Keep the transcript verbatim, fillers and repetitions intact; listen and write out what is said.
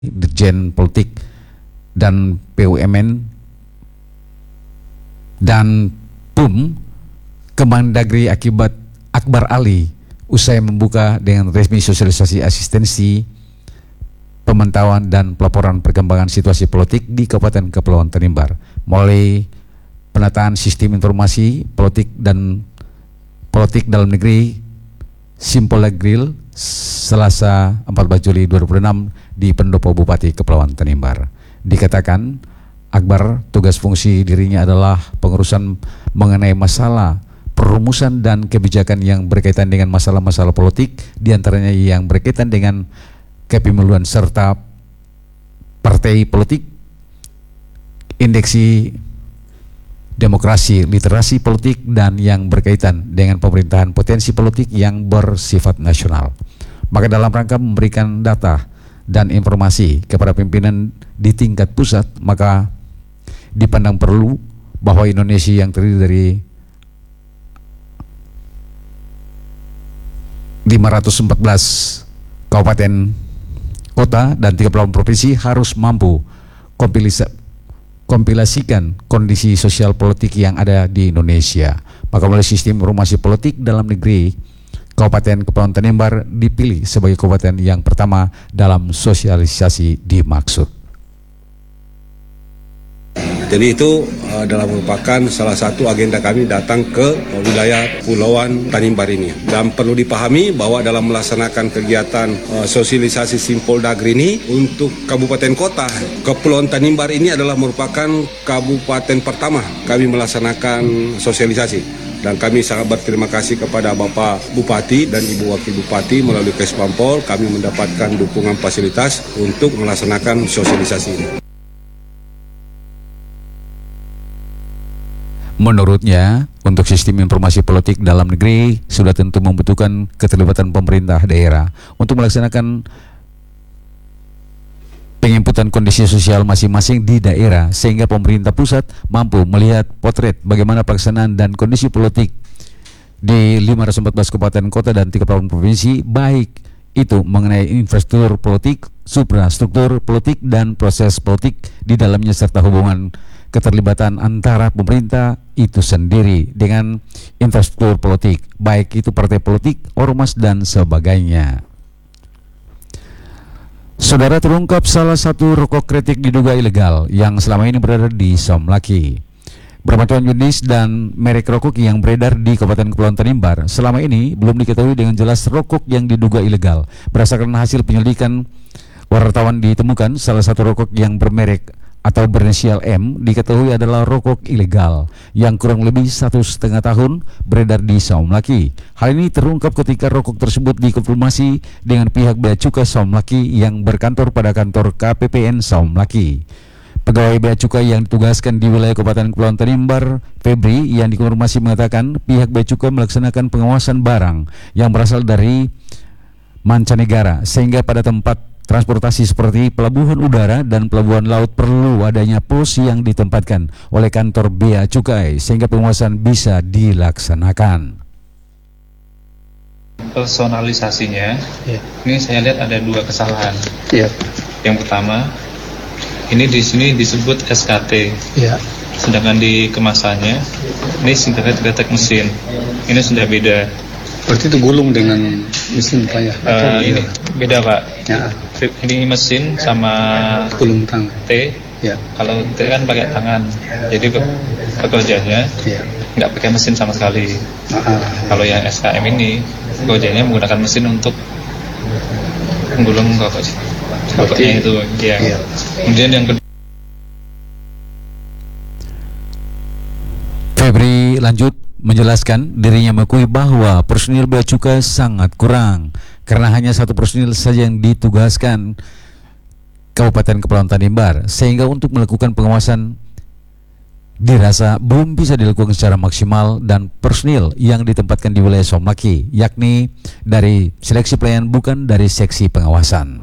Dirjen Politik dan P U M N dan P U M Kemendagri akibat Akbar Ali usai membuka dengan resmi sosialisasi asistensi pemantauan dan pelaporan perkembangan situasi politik di Kabupaten Kepulauan Tanimbar melalui penataan sistem informasi politik dan politik dalam negeri Simpolegril Selasa empat belas Juli dua ribu enam di Pendopo Bupati Kepulauan Tanimbar. Dikatakan Akbar tugas fungsi dirinya adalah pengurusan mengenai masalah perumusan dan kebijakan yang berkaitan dengan masalah-masalah politik, diantaranya yang berkaitan dengan kepemiluan serta partai politik, indeksi demokrasi, literasi politik, dan yang berkaitan dengan pemerintahan potensi politik yang bersifat nasional. Maka dalam rangka memberikan data dan informasi kepada pimpinan di tingkat pusat, maka dipandang perlu bahwa Indonesia yang terdiri dari lima ratus empat belas kabupaten kota dan tiga puluh delapan provinsi harus mampu kompilasi kompilasikan kondisi sosial politik yang ada di Indonesia. Maka melalui sistem informasi politik dalam negeri, Kabupaten Kepulauan Tanimbar dipilih sebagai kabupaten yang pertama dalam sosialisasi dimaksud. Jadi itu adalah merupakan salah satu agenda kami datang ke wilayah Pulauan Tanimbar ini. Dan perlu dipahami bahwa dalam melaksanakan kegiatan uh, sosialisasi Simpoldagri ini untuk kabupaten kota, Kepulauan Tanimbar ini adalah merupakan kabupaten pertama kami melaksanakan sosialisasi. Dan kami sangat berterima kasih kepada Bapak Bupati dan Ibu Wakil Bupati melalui Kespampol, kami mendapatkan dukungan fasilitas untuk melaksanakan sosialisasi ini. Menurutnya, untuk sistem informasi politik dalam negeri sudah tentu membutuhkan keterlibatan pemerintah daerah untuk melaksanakan penginputan kondisi sosial masing-masing di daerah, sehingga pemerintah pusat mampu melihat potret bagaimana pelaksanaan dan kondisi politik di lima ratus empat belas kabupaten kota dan tiga puluh delapan provinsi, baik itu mengenai infrastruktur politik, suprastruktur politik, dan proses politik di dalamnya, serta hubungan keterlibatan antara pemerintah itu sendiri dengan infrastruktur politik, baik itu partai politik, ormas, dan sebagainya. Saudara, terungkap salah satu rokok kretek diduga ilegal yang selama ini berada di Somlaki. Bermacam jenis dan merek rokok yang beredar di Kabupaten Kepulauan Tanimbar selama ini belum diketahui dengan jelas rokok yang diduga ilegal. Berdasarkan hasil penyelidikan wartawan ditemukan salah satu rokok yang bermerek atau berinisial M diketahui adalah rokok ilegal yang kurang lebih satu setengah tahun beredar di Somlaki. Hal ini terungkap ketika rokok tersebut dikonfirmasi dengan pihak Bea Cukai Somlaki yang berkantor pada kantor K P P N Somlaki. Pegawai Bea Cukai yang ditugaskan di wilayah Kabupaten Kepulauan Tanimbar, Febri, yang dikonfirmasi mengatakan pihak Bea Cukai melaksanakan pengawasan barang yang berasal dari mancanegara, sehingga pada tempat transportasi seperti pelabuhan udara dan pelabuhan laut perlu adanya pos yang ditempatkan oleh kantor Bea Cukai sehingga pengawasan bisa dilaksanakan. Personalisasinya, ya. Ini saya lihat ada dua kesalahan. Ya. Yang pertama, ini di sini disebut S K T. Ya. Sedangkan di kemasannya ini sintetik kretek mesin. Ini sudah beda. Berarti itu gulung dengan mesin Pak ya? Uh, ini beda Pak. Ya. Ini mesin sama gulung tangan. T. Ya. Kalau T kan pakai tangan. Jadi pekerjaannya ya. Nggak pakai mesin sama sekali. Ah. Kalau yang S K M ini pekerjaannya menggunakan mesin untuk menggulung rokok. Rokoknya itu. Ya. Ya. Kemudian yang kedua, Febri lanjut menjelaskan dirinya mengakui bahwa personil Bea Cukai sangat kurang karena hanya satu personil saja yang ditugaskan Kabupaten Kepulauan Tanimbar, sehingga untuk melakukan pengawasan dirasa belum bisa dilakukan secara maksimal, dan personil yang ditempatkan di wilayah Somlaki yakni dari seleksi pelayan bukan dari seksi pengawasan.